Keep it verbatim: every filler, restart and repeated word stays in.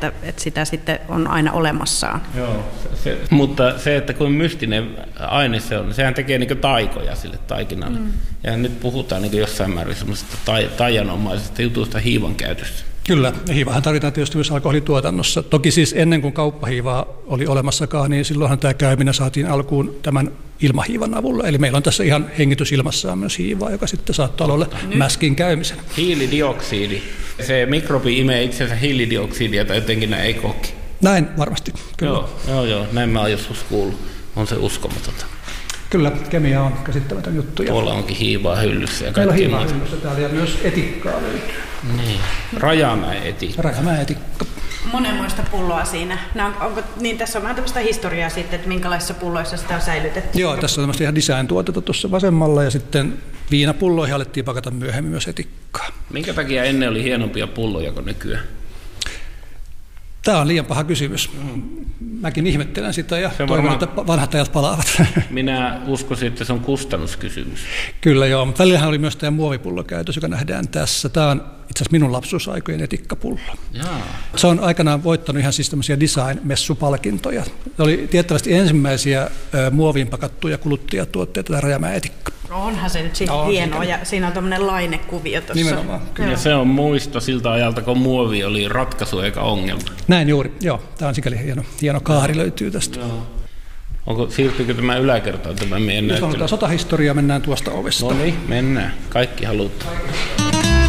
että, että sitä sitten on aina olemassaan. Joo, se, mutta se, että kuin mystinen aine se on, sehän tekee niin kuin taikoja sille taikinalle. Mm. Ja nyt puhutaan niin kuin jossain määrin semmoisesta tai, taianomaisesta jutusta hiivan käytössä. Kyllä, hiivahan tarvitaan tietysti myös alkoholituotannossa. Toki siis ennen kuin kauppahiivaa oli olemassakaan, niin silloinhan tämä käyminen saatiin alkuun tämän ilmahiivan avulla. Eli meillä on tässä ihan hengitysilmassaan myös hiivaa, joka sitten saattaa olla mäskin käymisen. Hiilidioksidi. Se mikrobi imee itsensä hiilidioksidia tai jotenkin näin, ei koki. Näin varmasti, kyllä. Joo, joo, joo, näin mä oon joskus kuullut. On se uskomatonta. Kyllä, kemia on käsittämätön juttu. Tuolla onkin hiivaa hyllyssä ja kaikkea hiivaa hyllyssä täällä ja myös etikkaa löytyy. Niin, Rajamäen etikka. Rajamäen etikka. Monenmoista pulloa siinä. No, onko, niin tässä on vähän tämmöistä historiaa sitten, että minkälaisissa pulloissa sitä on säilytetty. Joo, tässä on tämmöistä ihan design-tuotetta tuossa vasemmalla ja sitten viinapulloihin alettiin pakata myöhemmin myös etikkaa. Minkä takia ennen oli hienompia pulloja kuin nykyään? Tämä on liian paha kysymys. Mäkin ihmettelen sitä ja toivon, varmaan, että vanhat ajat palaavat. Minä uskoisin, että se on kustannuskysymys. Kyllä joo, mutta välillähän oli myös tämä muovipullokäytös, joka nähdään tässä. Tämä on itse asiassa minun lapsuusaikojen etikkapullo. Jaa. Se on aikanaan voittanut ihan siis tämmöisiä design-messupalkintoja. Se oli tiettävästi ensimmäisiä muoviin pakattuja kuluttajatuotteita, tämä Rajamäen etikka. No onhan se nyt siitä no, hienoa, ja siinä on tämmöinen lainekuvio tuossa. Nimenomaan. Ja se on muisto siltä ajalta, kun muovi oli ratkaisu eikä ongelma. Näin juuri, joo. Tämä on sikäli hieno, hieno kaari löytyy tästä. Joo. Onko, siirtyykö tämä yläkertaan tämä meidän näyttely? Jos halutaan sotahistoriaa, mennään tuosta ovesta. No niin, mennään. Kaikki halutaan.